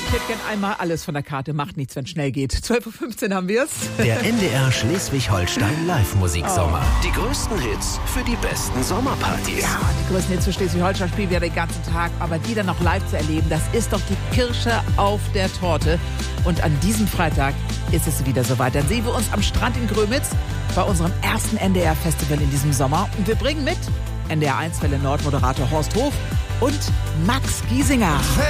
Ich hätte gern einmal alles von der Karte. Macht nichts, wenn es schnell geht. 12.15 Uhr haben wir es. Der NDR Schleswig-Holstein Live-Musiksommer. Die größten Hits für die besten Sommerpartys. Ja, die größten Hits für Schleswig-Holstein spielen wir den ganzen Tag. Aber die dann noch live zu erleben, das ist doch die Kirsche auf der Torte. Und an diesem Freitag ist es wieder soweit. Dann sehen wir uns am Strand in Grömitz bei unserem ersten NDR-Festival in diesem Sommer. Und wir bringen mit NDR 1 Welle Nord Moderator Horst Hof und Max Giesinger.